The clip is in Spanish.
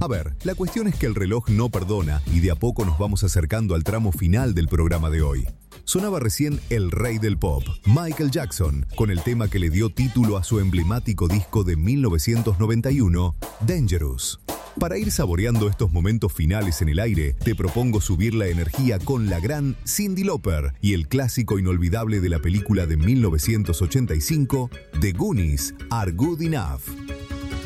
A ver, la cuestión es que el reloj no perdona y de a poco nos vamos acercando al tramo final del programa de hoy. Sonaba recién el rey del pop, Michael Jackson, con el tema que le dio título a su emblemático disco de 1991, Dangerous. Para ir saboreando estos momentos finales en el aire, te propongo subir la energía con la gran Cyndi Lauper y el clásico inolvidable de la película de 1985, The Goonies, Are Good Enough.